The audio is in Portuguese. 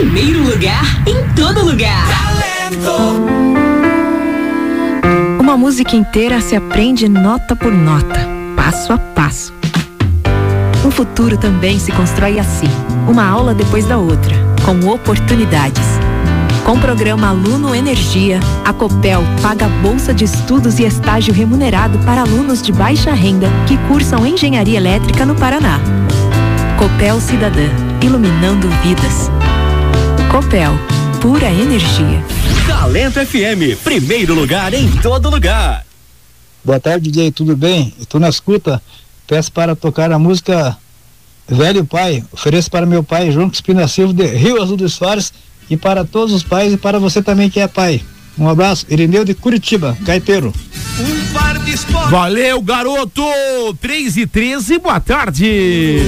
primeiro lugar em todo lugar. Uma música inteira se aprende nota por nota, passo a passo. Um futuro também se constrói assim, uma aula depois da outra, com oportunidades. Com o programa Aluno Energia, a Copel paga bolsa de estudos e estágio remunerado para alunos de baixa renda que cursam engenharia elétrica no Paraná. Copel Cidadã, iluminando vidas. Copel, pura energia. Talento FM, primeiro lugar em todo lugar. Boa tarde, DJ, tudo bem? Estou na escuta. Peço para tocar a música Velho Pai. Ofereço para meu pai, João Crispina Silva, de Rio Azul dos Fares, e para todos os pais e para você também que é pai. Um abraço, Irineu de Curitiba, gaiteiro. Valeu, garoto! 3:13, boa tarde.